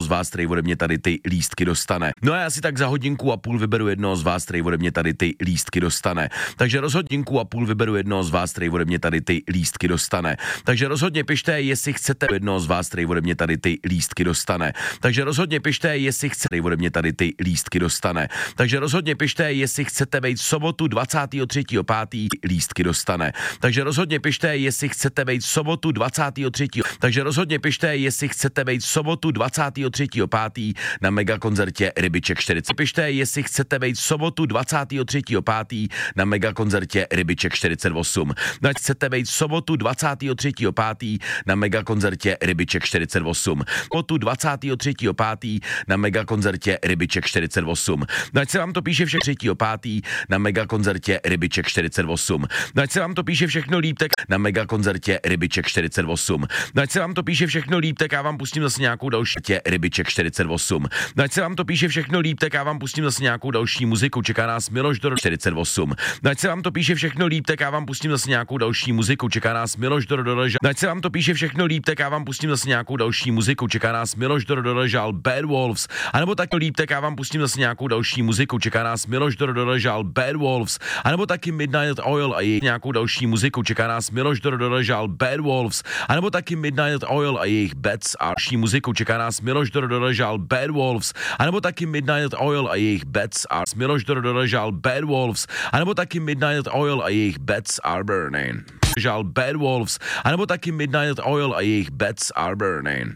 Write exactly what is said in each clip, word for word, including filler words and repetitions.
vás, který ode mě tady ty lístky dostane. No a já si tak za hodinku a půl vyberu jednoho z vás, který ode mě tady ty lístky dostane. Takže rozhodinku a půl vyberu jednoho z vás, který ode mě tady ty lístky dostane. Takže rozhodně pište, jestli chcete jednoho z vás, který ode mě tady ty lístky dostane. Takže rozhodně pište, jestli chcete ode mě tady ty lístky dostane. Takže rozhodně pište, jestli chcete být sobotu dvacátého třetího pátého lístky dostane. Takže rozhodně pište, jestli chcete být sobotu dvacátého třetího Takže rozhodně pište, jestli chcete být sobotu dvacátého třetího pátého na megakoncertě Rybiček čtyřicet. Pište, jestli chcete být sobotu dvacátého třetího pátého na megakoncertě Rybiček čtyřicet osm. No, chcete být sobotu dvacátého třetího pátého na megakoncertě Rybiček čtyřicet osm. Sobotu dvacátého třetího pátého na megakoncertě Rybiček čtyřicet osm. No, ať se vám to píše všechno třetího pátého na megakoncertě Rybiček čtyřicet osm. No, ať se vám to píše všechno líp, tak na megakoncertě Rybiček čtyřicet osm. No, ať se vám to píše všechno líp, tak já vám pustím zase nějakou další tě Rybiček čtyřicet osm. No, ať se vám to píše všechno líp, tak já vám pustím zase nějakou další muziku. Čeká nás Miloš do čtyřicet osm. No, ať se vám to píše všechno líp, tak já vám pustím zase nějakou další muziku. Čeká nás Miloš do doležal. No, ať se vám to píše všechno líp, tak já vám pustím zase nějakou další muziku. Čeká nás Miloš do doležal Bad Wolves. A nebo tak líp, tak já vám pustím zase nějakou další muziku. Čeká nás Miloš do doležal Bad Wolves. A nebo taky Midnight Oil a jejich nějakou další muziku. Čeká nás Miloš do doležal Bad Wolves. A nebo taky Midnight Oil a jejich Bats a další muziku. Čeká nás Miloš do doležal Bad Wolves. A nebo taky Midnight Oil a jejich Bats a Miloš do doležal Bad Wolves. A nebo taky Midnight Oil a jejich Bats are burning. Žal Bad Wolves. A nebo taky Midnight Oil a jejich Bats are burning.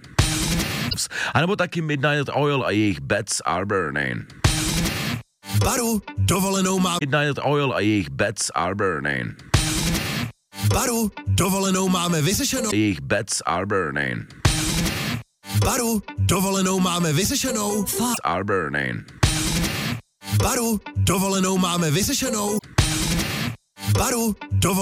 A nebo taky Midnight Oil a jejich Bats are burning. Baru, dovolenou má Midnight Oil a jejich Bats are burning. Baru, dovolenou máme vyřešenou. Jejich Bats are burning. Baru, dovolenou máme vyřešenou. Bats are burning. Baru, dovolenou máme vyřešenou. Baru, dovolenou